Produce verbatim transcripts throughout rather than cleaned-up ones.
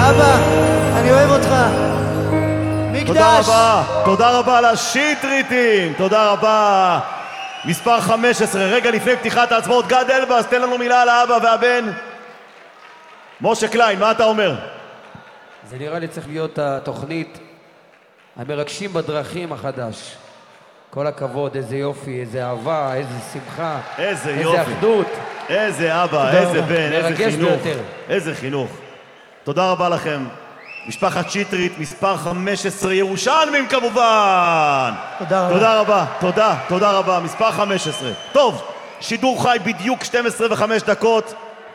אבא, אני אוהב אותך. מקדש. תודה רבה, תודה רבה לשטריטים, תודה רבה. מספר חמש עשרה, רגע לפני פתיחת ההצבעות, גד אלבאס, תן לנו מילה על האבא והבן. משה קליין, מה אתה אומר? זה נראה לי צריך להיות התוכנית המרגשים בדרכים החדש. כל הכבוד, איזה יופי, איזה אהבה, איזה שמחה, איזה איזה יופי, אחדות. איזה אבא, איזה בן, איזה מרגש חינוך, ביותר. איזה חינוך. תודה רבה לכם. משפחת שטרית, מספר חמש עשרה, ירושלמים כמובן. תודה רבה. תודה רבה, תודה, תודה רבה, מספר חמש עשרה. טוב, שידור חי בדיוק שתים עשרה וחמש דקות.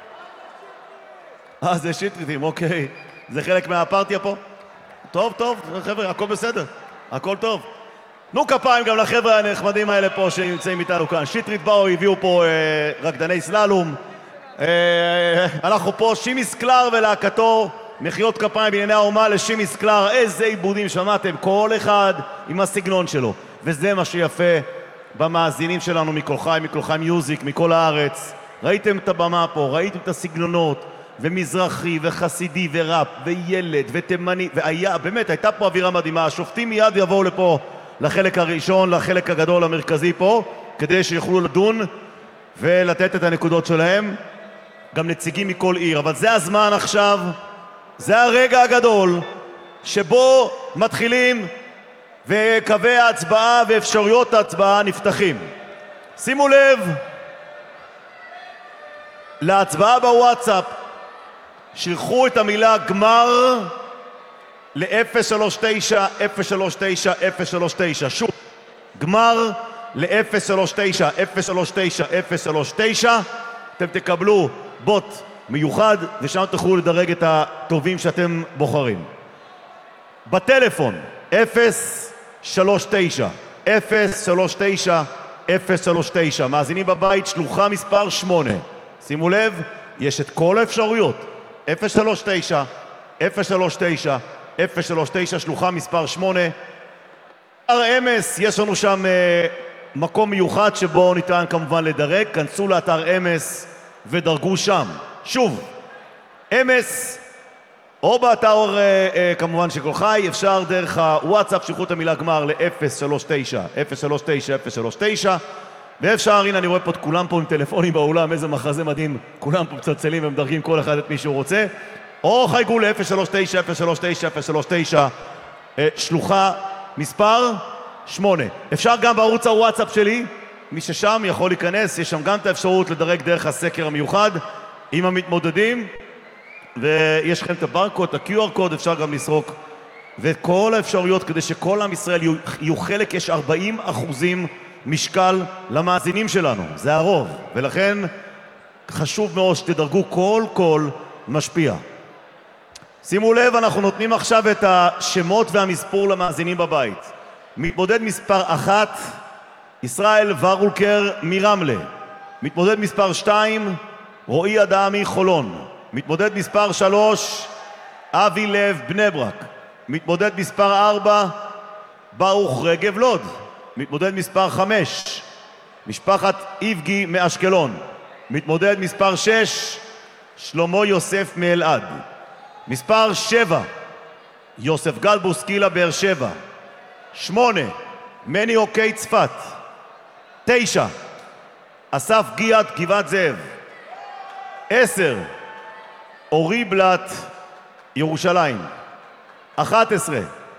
אה, זה שטריטים, אוקיי. זה חלק מהפרטיה פה? טוב, טוב, חבר'ה, הכל בסדר, הכל טוב. תנו כפיים גם לחבר'ה הנחמדים האלה פה שנמצאים איתנו כאן. שטרית באו, הביאו פה אה, רקדני סללום. אה, אנחנו פה, שימי סקלר ולהקתו. מחיאות כפיים בענייני האומה לשימי סקלר. איזה עיבודים שמעתם, כל אחד עם הסגנון שלו. וזה מה שיפה במאזינים שלנו מכל חי, מכל חי מיוזיק, מכל הארץ. ראיתם את הבמה פה, ראיתם את הסגנונות. ומזרחי וחסידי וראפ וילד ותימני. והיה, באמת, הייתה פה אווירה מדהימה. השופטים מיד יבואו לפה. לחלק הראשון, לחלק הגדול המרכזי פה, כדי שיוכלו לדון ולתת את הנקודות שלהם, גם נציגים מכל עיר. אבל זה הזמן עכשיו, זה הרגע הגדול, שבו מתחילים וקווי ההצבעה ואפשרויות ההצבעה נפתחים. שימו לב, להצבעה בוואטסאפ, שילחו את המילה גמר, ל-אפס שלוש תשע אפס שלוש תשע אפס שלוש תשע. שוב, גמר ל-אפס שלוש תשע אפס שלוש תשע אפס שלוש תשע. אתם תקבלו בוט מיוחד, ושם תוכלו לדרג את הטובים שאתם בוחרים. בטלפון, אפס שלוש תשע אפס שלוש תשע אפס שלוש תשע. מאזינים בבית, שלוחה מספר שמונה. שימו לב, יש את כל האפשרויות. אפס שלוש תשע אפס שלוש תשע אפס שלוש תשע, שלוחה מספר שמונה. אתר אמס, יש לנו שם אה, מקום מיוחד שבו ניתן כמובן לדרג. כנסו לאתר אמס ודרגו שם. שוב, אמס או באתר אה, אה, כמובן שכל חי, אפשר דרך הוואטסאפ, שילחו את המילה גמר ל-אפס שלוש תשע אפס שלוש תשע אפס שלוש תשע. ואפשר, הנה אני רואה פה את כולם פה עם טלפונים באולם, איזה מחזה מדהים, כולם פה מצלצלים ומדרגים כל אחד את מי שהוא רוצה. או חייגו ל-אפס שלוש תשע אפס שלוש תשע אפס שלוש תשע, שלוחה מספר שמונה. אפשר גם בערוץ הוואטסאפ שלי, מי ששם יכול להיכנס, יש שם גם את האפשרות לדרג דרך הסקר המיוחד עם המתמודדים, ויש לכם את הברקוד, את ה-קיו אר קוד, אפשר גם לסרוק, וכל האפשרויות כדי שכל עם ישראל יהיו, יהיו חלק. יש ארבעים אחוזים משקל למאזינים שלנו, זה הרוב, ולכן חשוב מאוד שתדרגו, כל כל משפיע. שימו לב, אנחנו נותנים עכשיו את השמות והמספור למאזינים בבית. מתמודד מספר אחת, ישראל ורולקר מרמלה. מתמודד מספר שתיים, רועי אדמי חולון. מתמודד מספר שלוש, אבי לב בני ברק. מתמודד מספר ארבע, ברוך רגב לוד. מתמודד מספר חמש, משפחת איבגי מאשקלון. מתמודד מספר שש, שלמה יוסף מאלעד. מספר שבע, יוסף גלבוס קילה באר שבע. שמונה, מני אוקיי צפת. תשע, אסף גיאת גבעת זאב. עשר, אורי בלט ירושלים. אחת עשרה,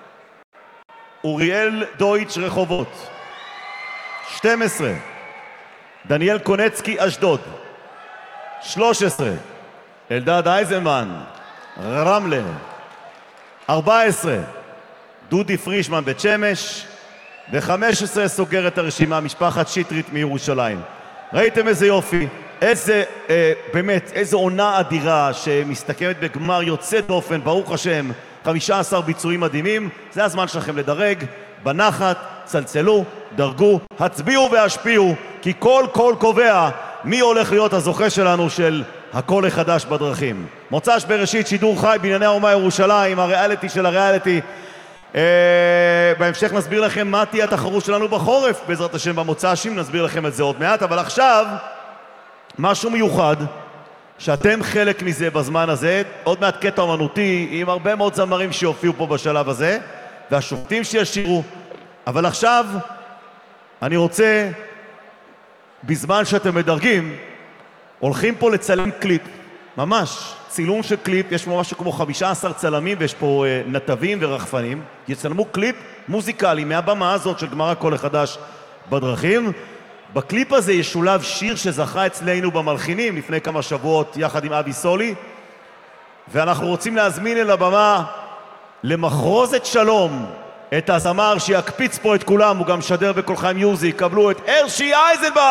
אוריאל דויטש רחובות. שתים עשרה, דניאל קונצקי אשדוד. שלוש עשרה, אלדד אייזנמן רמלה. ארבע עשרה, דודי פרישמן בית שמש. ו-חמש עשרה סוגר את הרשימה, משפחת שטרית מירושלים. ראיתם איזה יופי, איזה, אה, באמת, איזו עונה אדירה שמסתכמת בגמר יוצא דופן, ברוך השם, חמישה עשר ביצועים מדהימים. זה הזמן שלכם לדרג, בנחת, צלצלו, דרגו, הצביעו והשפיעו, כי כל קול קובע מי הולך להיות הזוכה שלנו של הקול החדש בדרכים. מוצ"ש בראשית, שידור חי בענייני האומה ירושלים, הריאליטי של הריאליטי. Uh, בהמשך נסביר לכם מה תהיה התחרות שלנו בחורף, בעזרת השם במוצ"שים, נסביר לכם את זה עוד מעט. אבל עכשיו משהו מיוחד, שאתם חלק מזה בזמן הזה, עוד מעט קטע אומנותי עם הרבה מאוד זמרים שיופיעו פה בשלב הזה, והשופטים שישירו, אבל עכשיו אני רוצה, בזמן שאתם מדרגים, הולכים פה לצלם קליפ, ממש, צילום של קליפ, יש פה משהו כמו חמישה עשר צלמים ויש פה אה, נתבים ורחפנים, יצלמו קליפ מוזיקלי מהבמה הזאת של גמר הקול החדש בדרכים. בקליפ הזה ישולב שיר שזכה אצלנו במלחינים לפני כמה שבועות יחד עם אבי סולי, ואנחנו רוצים להזמין אל הבמה למחרוזת שלום את הזמר שיקפיץ פה את כולם, הוא גם שדר בכל חיים מיוזיק, קבלו את הרשי אייזנבך.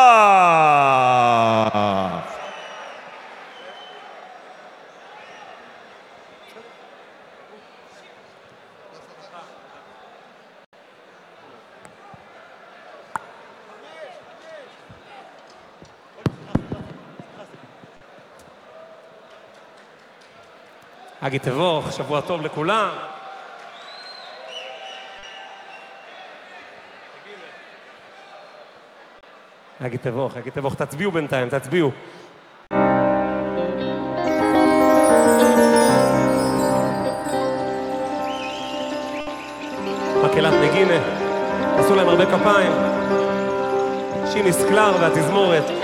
אגי תבוך, שבוע טוב לכולם. אגי תבוך, אגי תבוך, תצביעו בינתיים, תצביעו. מקהלת נגינה, עשו להם הרבה כפיים. שימי סקלר והתזמורת.